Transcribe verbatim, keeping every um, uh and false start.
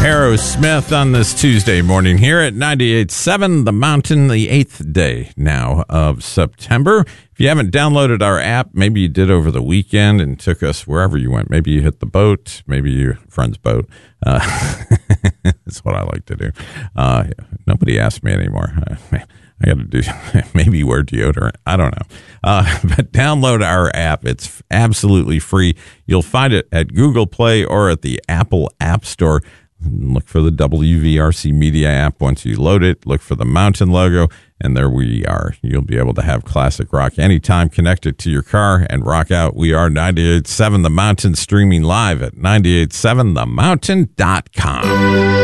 Aerosmith on this Tuesday morning here at ninety-eight point seven The Mountain, the eighth day now of September. If you haven't downloaded our app, maybe you did over the weekend and took us wherever you went. Maybe you hit the boat, maybe your friend's boat. Uh, that's what I like to do. Uh, nobody asks me anymore. Uh, I got to do, maybe wear deodorant. I don't know. Uh, but download our app. It's absolutely free. You'll find it at Google Play or at the Apple App Store. Look for the W V R C Media app. Once you load it, look for the Mountain logo, and there we are. You'll be able to have classic rock anytime connected to your car and rock out. We are ninety-eight point seven The Mountain, streaming live at ninety-eight point seven the mountain dot com.